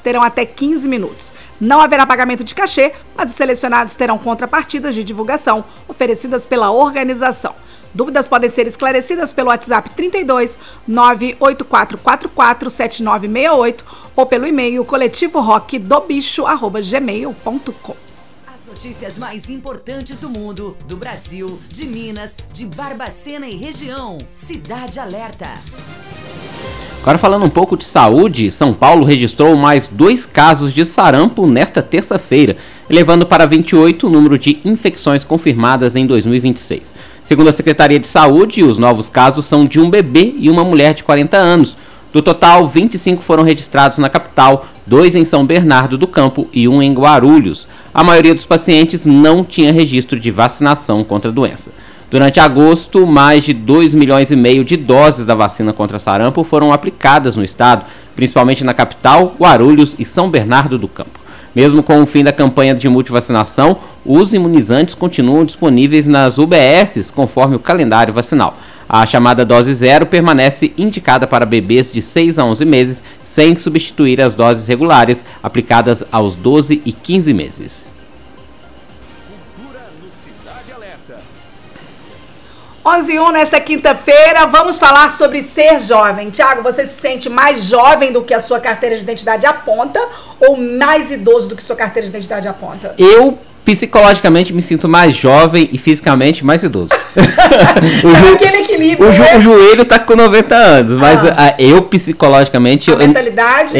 terão até 15 minutos. Não haverá pagamento de cachê, mas os selecionados terão contrapartidas de divulgação oferecidas pela organização. Dúvidas podem ser esclarecidas pelo WhatsApp 32 98444 7968 ou pelo e-mail coletivorocdobicho@gmail.com. Notícias mais importantes do mundo, do Brasil, de Minas, de Barbacena e região. Cidade Alerta. Agora falando um pouco de saúde, São Paulo registrou mais 2 casos de sarampo nesta terça-feira, elevando para 28 o número de infecções confirmadas em 2026. Segundo a Secretaria de Saúde, os novos casos são de um bebê e uma mulher de 40 anos. Do total, 25 foram registrados na capital, 2 em São Bernardo do Campo e 1 em Guarulhos. A maioria dos pacientes não tinha registro de vacinação contra a doença. Durante agosto, mais de 2,5 milhões de doses da vacina contra sarampo foram aplicadas no estado, principalmente na capital, Guarulhos e São Bernardo do Campo. Mesmo com o fim da campanha de multivacinação, os imunizantes continuam disponíveis nas UBSs, conforme o calendário vacinal. A chamada dose zero permanece indicada para bebês de 6 a 11 meses, sem substituir as doses regulares aplicadas aos 12 e 15 meses. 11h01 nesta quinta-feira, vamos falar sobre ser jovem. Tiago, você se sente mais jovem do que a sua carteira de identidade aponta ou mais idoso do que sua carteira de identidade aponta? Eu, psicologicamente, me sinto mais jovem e fisicamente mais idoso. Aquele equilíbrio, o joelho tá com 90 anos, mas eu, psicologicamente... A mentalidade...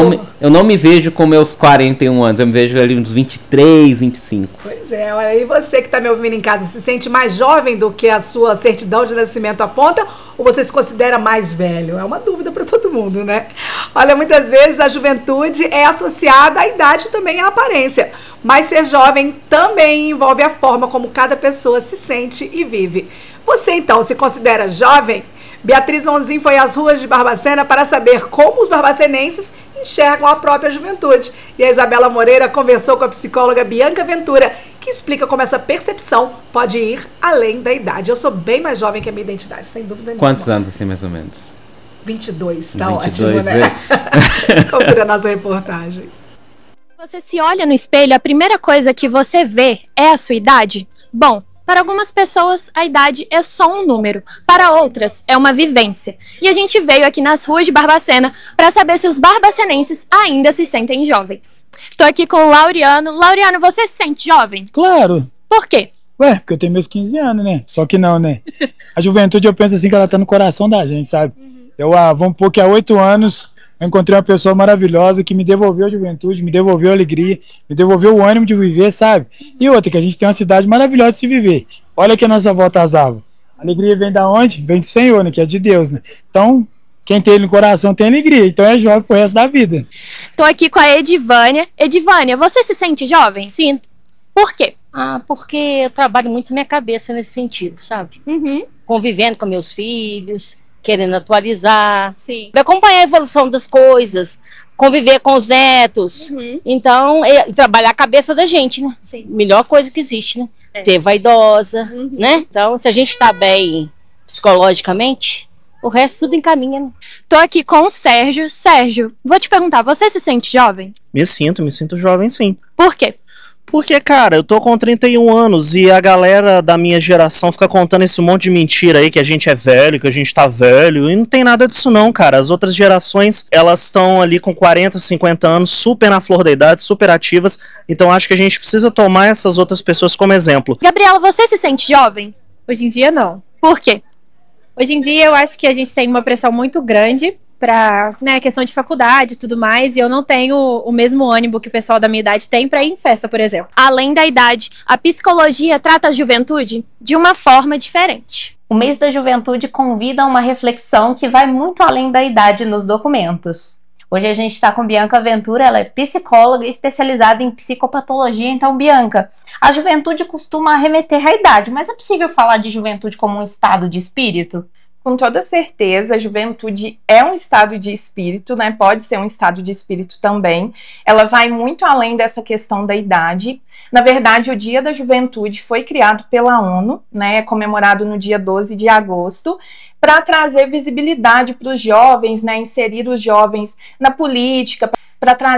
Eu não me vejo com meus 41 anos, eu me vejo ali uns 23, 25. Pois é, olha aí, você que tá me ouvindo em casa, se sente mais jovem do que a sua certidão de nascimento aponta ou você se considera mais velho? É uma dúvida para todo mundo, né? Olha, muitas vezes a juventude é associada à idade e também à aparência, mas ser jovem também envolve a forma como cada pessoa se sente e vive. Você, então, se considera jovem? Beatriz Onzin foi às ruas de Barbacena para saber como os barbacenenses enxergam a própria juventude. E a Isabela Moreira conversou com a psicóloga Bianca Ventura, que explica como essa percepção pode ir além da idade. Eu sou bem mais jovem que a minha identidade, sem dúvida nenhuma. Quantos anos, assim, mais ou menos? 22, tá 22, ótimo, né? Confira a nossa reportagem. Você se olha no espelho, a primeira coisa que você vê é a sua idade? Bom, para algumas pessoas, a idade é só um número. Para outras, é uma vivência. E a gente veio aqui nas ruas de Barbacena para saber se os barbacenenses ainda se sentem jovens. Estou aqui com o Laureano. Laureano, você se sente jovem? Claro. Por quê? Ué, porque eu tenho meus 15 anos, né? Só que não, né? A juventude, eu penso assim que ela tá no coração da gente, sabe? Vamos pôr que há 8 anos... eu encontrei uma pessoa maravilhosa que me devolveu a juventude, me devolveu a alegria, me devolveu o ânimo de viver, sabe? E outra, que a gente tem uma cidade maravilhosa de se viver. Olha aqui a nossa volta às árvores. A alegria vem da onde? Vem do Senhor, né? Que é de Deus, né? Então, quem tem ele no coração tem alegria. Então é jovem pro resto da vida. Tô aqui com a Edivânia. Edivânia, você se sente jovem? Sinto. Por quê? Porque eu trabalho muito minha cabeça nesse sentido, sabe? Convivendo com meus filhos... querendo atualizar, acompanhar a evolução das coisas, conviver com os netos, então, trabalhar a cabeça da gente, né? Sim. Melhor coisa que existe, né? Ser vaidosa, né? Então, se a gente tá bem psicologicamente, o resto tudo encaminha, né? Tô aqui com o Sérgio. Sérgio, vou te perguntar, você se sente jovem? Me sinto jovem, sim. Por quê? Porque, cara, eu tô com 31 anos e a galera da minha geração fica contando esse monte de mentira aí, que a gente é velho, que a gente tá velho, e não tem nada disso não, cara. As outras gerações, elas estão ali com 40, 50 anos, super na flor da idade, super ativas, então acho que a gente precisa tomar essas outras pessoas como exemplo. Gabriela, você se sente jovem? Hoje em dia, não. Por quê? Hoje em dia, eu acho que a gente tem uma pressão muito grande para, né, questão de faculdade e tudo mais, e eu não tenho o mesmo ânimo que o pessoal da minha idade tem para ir em festa, por exemplo. Além da idade, a psicologia trata a juventude de uma forma diferente. O mês da juventude convida a uma reflexão que vai muito além da idade nos documentos. Hoje a gente está com Bianca Ventura, ela é psicóloga especializada em psicopatologia. Então, Bianca, a juventude costuma remeter à idade, mas é possível falar de juventude como um estado de espírito? Com toda certeza, a juventude é um estado de espírito, né? Pode ser um estado de espírito também. Ela vai muito além dessa questão da idade. Na verdade, o Dia da Juventude foi criado pela ONU, né? É comemorado no dia 12 de agosto, para trazer visibilidade para os jovens, né? Inserir os jovens na política, para trazer